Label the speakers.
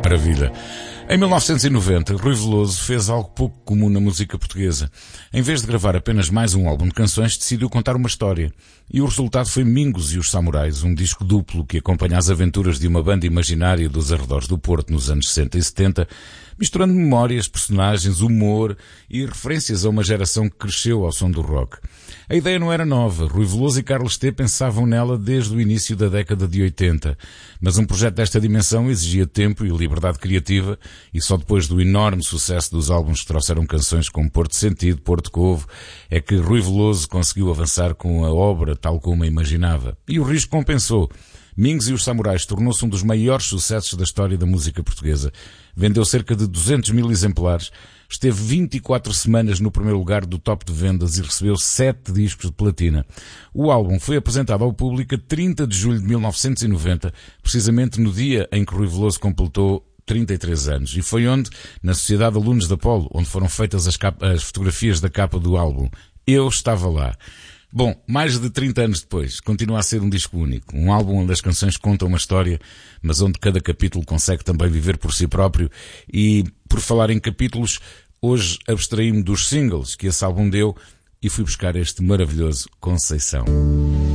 Speaker 1: Maravilha. Em 1990, Rui Veloso fez algo pouco comum na música portuguesa. Em vez de gravar apenas mais um álbum de canções, decidiu contar uma história. E o resultado foi Mingos e os Samurais, um disco duplo que acompanha as aventuras de uma banda imaginária dos arredores do Porto nos anos 60 e 70, misturando memórias, personagens, humor e referências a uma geração que cresceu ao som do rock. A ideia não era nova. Rui Veloso e Carlos T pensavam nela desde o início da década de 80. Mas um projeto desta dimensão exigia tempo e liberdade criativa, e só depois do enorme sucesso dos álbuns que trouxeram canções como Porto Sentido, Porto Covo, é que Rui Veloso conseguiu avançar com a obra tal como a imaginava. E o risco compensou. Mingos e os Samurais tornou-se um dos maiores sucessos da história da música portuguesa. Vendeu cerca de 200 mil exemplares, esteve 24 semanas no primeiro lugar do top de vendas e recebeu 7 discos de platina. O álbum foi apresentado ao público a 30 de julho de 1990, precisamente no dia em que Rui Veloso completou 33 anos. E foi onde? Na Sociedade de Alunos da Apolo, onde foram feitas as fotografias da capa do álbum. Eu estava lá. Bom, mais de 30 anos depois, continua a ser um disco único. Um álbum onde as canções contam uma história, mas onde cada capítulo consegue também viver por si próprio. E, por falar em capítulos, hoje abstraí-me dos singles que esse álbum deu e fui buscar este maravilhoso Conceição.